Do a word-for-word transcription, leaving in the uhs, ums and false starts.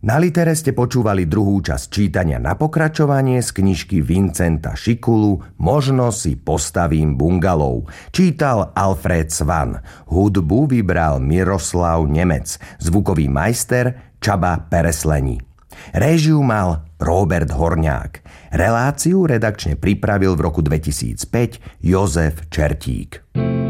Na Litere ste počúvali druhú časť čítania na pokračovanie z knižky Vincenta Šikulu Možno si postavím bungalov. Čítal Alfred Svan. Hudbu vybral Miroslav Nemec. Zvukový majster Csaba Peresleni. Réžiu mal Róbert Horňák. Reláciu redakčne pripravil v roku dvetisícpäť Jozef Čertík.